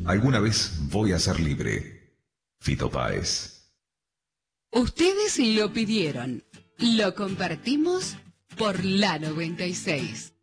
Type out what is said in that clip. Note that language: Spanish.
Alguna vez voy a ser libre. Fito Páez. Ustedes lo pidieron. Lo compartimos por la 96.